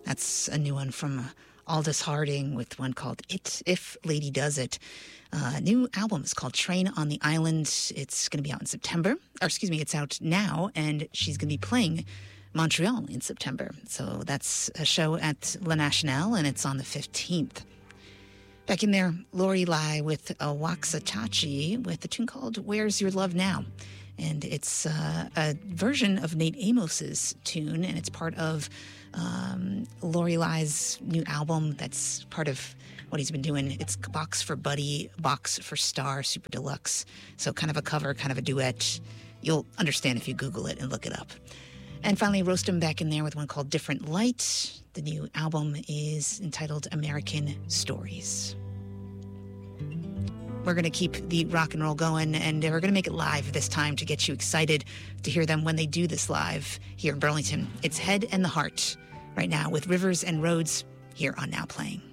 That's a new one from Aldous Harding with one called It If Lady Does It. New album is called Train on the Island. It's going to be out in September. It's out now, and she's going to be playing Montreal in September. So that's a show at La Nationale, and it's on the 15th. Back in there, Lori Lai with Waxahachie with a tune called Where's Your Love Now? And it's a version of Nate Amos's tune, and it's part of Lori Lai's new album that's part of what he's been doing. It's Box for Buddy, Box for Star, Super Deluxe. So kind of a cover, kind of a duet. You'll understand if you Google it and look it up. And finally, Rostam back in there with one called Different Light. The new album is entitled American Stories. We're going to keep the rock and roll going, and we're going to make it live this time to get you excited to hear them when they do this live here in Burlington. It's Head and the Heart right now with Rivers and Roads here on Now Playing.